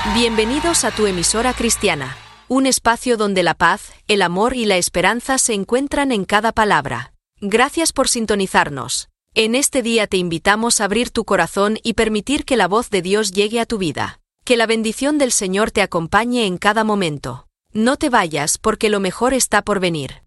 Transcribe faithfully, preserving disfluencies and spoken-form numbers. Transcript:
Bienvenidos a tu emisora cristiana, un espacio donde la paz, el amor y la esperanza se encuentran en cada palabra. Gracias por sintonizarnos. En este día te invitamos a abrir tu corazón y permitir que la voz de Dios llegue a tu vida. Que la bendición del Señor te acompañe en cada momento. No te vayas porque lo mejor está por venir.